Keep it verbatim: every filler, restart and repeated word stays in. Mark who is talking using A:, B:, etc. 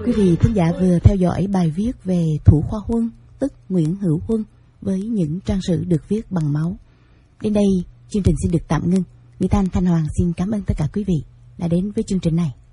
A: Quý vị thính giả vừa theo dõi bài viết về Thủ Khoa Huân, tức Nguyễn Hữu Huân, với những trang sử được viết bằng máu. Đến đây, chương trình xin được tạm ngưng. Mỹ Thanh, Thanh Hoàng xin cảm ơn tất cả quý vị đã đến với chương trình này.